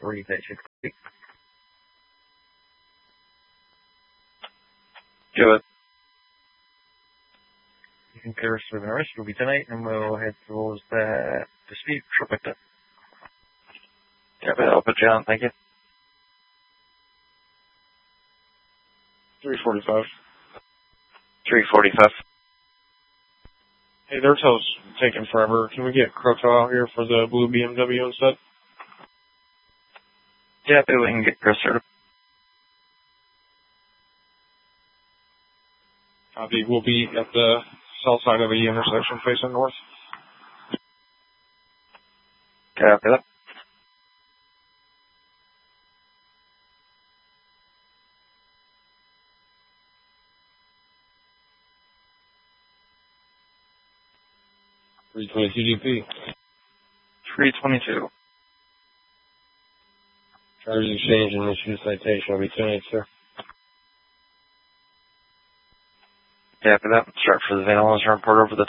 3 that should be. Do it. You can clear us with an arrest. Will be tonight, and we'll head towards the dispute shortly. Yeah, but I'll put you on. Thank you. 345. 345. Hey, their tow's taking forever. Can we get Crotow out here for the blue BMW instead? Yeah, but we can get Chris started. Copy. We'll be at the south side of the intersection facing north. Copy that. GP. 322. Charges exchange and issue citation will be tonight, sir. Yeah, for that. Start for the Van Allen's report over the